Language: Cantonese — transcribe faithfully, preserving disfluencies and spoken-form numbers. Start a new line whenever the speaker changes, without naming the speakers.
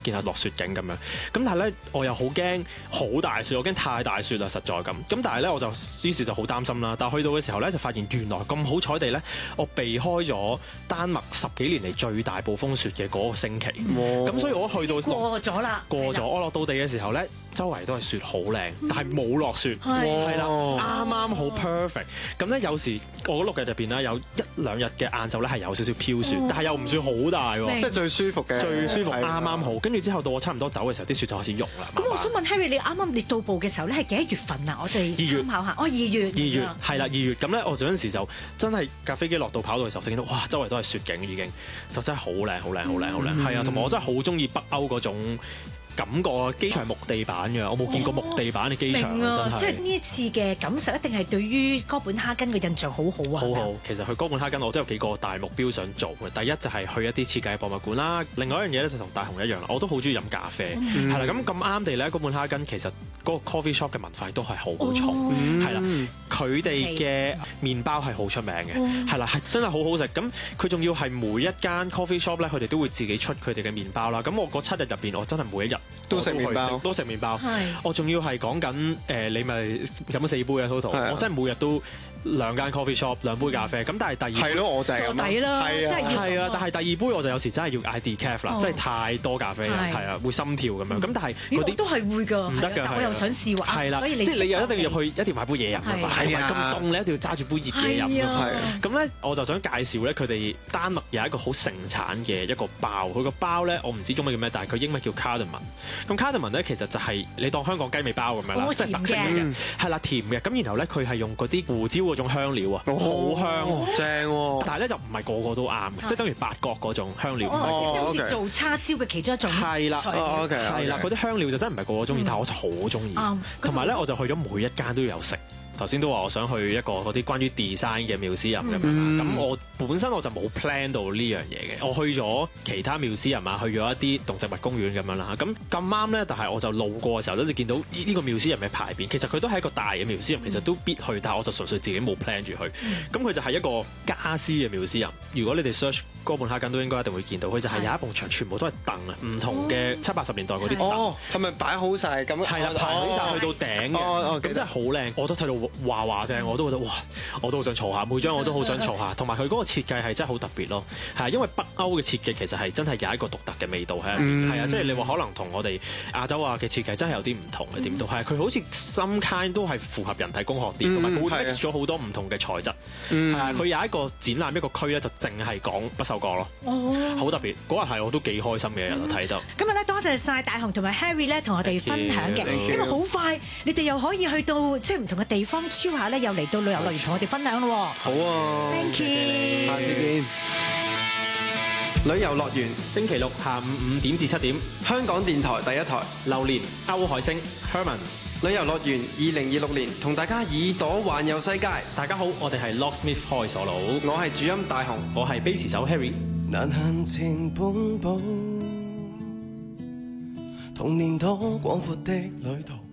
見下落雪景咁樣。咁但係咧，我又好驚好大雪，我驚太大雪啦，實在咁。咁但係咧，我就於是就好擔心啦。但係去到嘅時候咧，就發現原來咁好彩地咧，我避開咗丹麥十幾年嚟最大暴風雪嘅嗰個星期。咁所以我去到
過咗啦，
過咗，我落到地嘅時候咧，周圍都係雪好靚，但係冇落雪，係啦，啱啱好 perfect。咁咧有時我嗰六日入邊咧有一兩日嘅晏晝咧係有少少飄雪，但係又唔算好大喎，
即係最舒服嘅，
最舒服啱啱好。跟住之後到我差唔多走嘅時候，啲雪就開始溶啦。
咁我想問 Harry，你啱啱你到埗嘅時候咧係幾多月份啊？我哋參考下。哦，二月。
二月係啦，二月咁咧，我嗰陣時就真係架飛機落到跑道嘅時候，就見到哇，周圍都係雪景已經，就真係好靚，好靚，好靚，好靚。係啊，同埋我真係好中意北歐嗰種感覺啊！機場木地板嘅，我冇見過木地板嘅機場啊！真係，
即係呢一次嘅感受一定係對於哥本哈根嘅印象好好啊！
好好，其實去哥本哈根我都有幾個大目標想做嘅。第一就係去一啲設計博物館啦，另外一樣嘢咧就同大雄一樣啦，我都好中意飲咖啡，係啦。咁咁啱地咧，哥本哈根其實嗰個 coffee shop 嘅文化都係好好重，係啦。佢哋嘅麵包係好出名嘅，係啦，係真係好好食。咁佢仲要係每一間 coffee shop 咧，佢哋都會自己出佢哋嘅麵包啦。咁我嗰七日入邊，我真係每一日
都食麵包，
都食麵包。我仲要係講緊誒，你咪飲咗四杯嘅 total，我真係每日都兩間 coffee shop 兩杯咖啡。咁但係第二杯
係咯，我就係咁
抵啦，
係啊，
係啊。但係第二杯我就有時真係要嗌 decaf 啦，真係太多咖啡因，係啊，會心跳咁樣。咁但係嗰啲
都係會㗎，
唔得㗎，
我又想試喎。
係啦，
所以
即係你又一定要入去，一定要買杯嘢飲㗎嘛。係啊，咁凍你一定要揸住杯熱嘢飲咯。咁咧，我就想介紹咧，佢哋丹麥有一個好盛產嘅一個包，佢個包咧，我唔知中文叫咩，但係佢英文叫 cardamom。咁 cardamom 咧，其實就係你當香港雞尾包咁樣啦，即係特色嚟嘅，係啦，甜嘅。咁然後咧，佢係用嗰啲胡椒嗰種香料啊，好香，
正喎。
但係咧就唔係個個都啱嘅，即係等於八角嗰種香料。
即係好似做叉燒嘅其中一種。
係啦，係啦，嗰啲香料就真係唔係個個中意，但係我就好中意。同埋咧，我就去咗每一間都有食。頭先都話我想去一個嗰啲關於 design 嘅 museum 咁樣啦，咁我本身我就冇 plan 到呢樣嘢嘅，我去咗其他 museum啊，去咗一啲動植物公園咁樣啦，咁咁啱咧，但係我就路過嘅時候咧就見到呢個 museum 嘅牌匾，其實佢都係一個大嘅 museum，其實都必去，但係我就純粹自己冇 plan 住去，咁佢就係一個家私嘅 museum。如果你哋 search 哥本哈根都應該一定會見到，佢就係有一埲牆全部都係凳啊，唔同嘅七八十年代嗰啲凳。
哦，係咪擺好晒咁？
係啦，排好晒去到頂嘅，咁真係好靚，我都睇到話話聲，我都覺得哇，我都好想坐下，每張我都好想坐下，同埋佢嗰個設計係真係好特別咯，係因為北歐嘅設計其實係真係有一個獨特嘅味道喺入邊，係啊，即係你話可能同我哋亞洲啊嘅設計真係有啲唔同嘅點都係，佢好似 some kind 都係符合人體工學啲，同埋佢會 mix 咗好多唔同嘅材質，係啊，佢有一個展覽一個區咧就淨係講不鏽鋼咯，好特別，嗰日係我都幾開心嘅日睇到。
今日咧多謝晒大雄同埋 Harry 咧同我哋分享嘅，因為好快你哋又可以去到即係唔同嘅地方超下咧，又嚟到旅遊樂園同我哋分享咯。
好啊
，thank you，
下次見。旅遊樂園
星期六下午五點至七點，
香港電台第一台，
榴蓮歐海星 Herman。
旅遊樂園二零二六年同大家耳朵環遊世界。
大家好，我哋係 Locksmith 開鎖佬，
我係主音大雄，
我係 bass 手 Harry。
難行前半步，童年多廣闊的旅途。